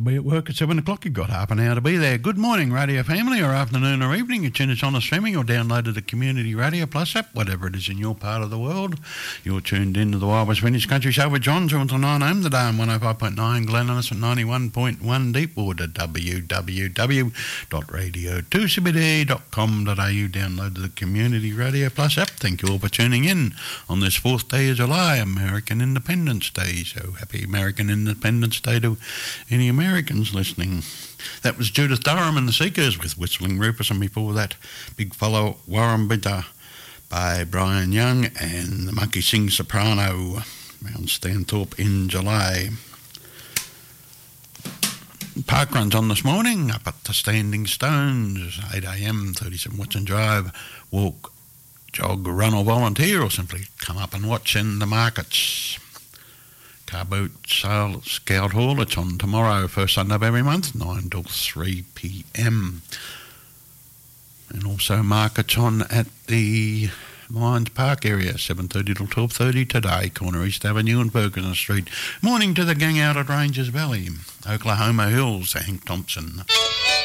to be at work at 7 o'clock. You've got half an hour to be there. Good morning, radio family, or afternoon or evening. You tune us on the streaming or downloaded the Community Radio Plus app, whatever it is in your part of the world. You're tuned into the Wild West Vintage Country Show with John, 7 to 9 a.m. today on 105.9 Glenellis at 91.1 Deepwater, www.radio2cbd.com.au. Download the Community Radio Plus app. Thank you all for tuning in on this 4th day of July, American Independence Day. So happy American Independence Day to any Americans listening. That was Judith Durham and the Seekers with Whistling Rufus, and before that, Big Fellow Warrumbita by Brian Young and the Monkey Sing Soprano around Stanthorpe in July. Park runs on this morning up at the Standing Stones, 8 a.m, 37 Watson Drive. Walk, jog, run or volunteer, or simply come up and watch in the markets. Car Boat Sale Scout Hall, it's on tomorrow, first Sunday of every month, 9 till 3 p.m. And also markets on at the Lions Park area, 7:30 till 12:30 today, corner East Avenue and Ferguson Street. Morning to the gang out at Rangers Valley, Oklahoma Hills, Hank Thompson.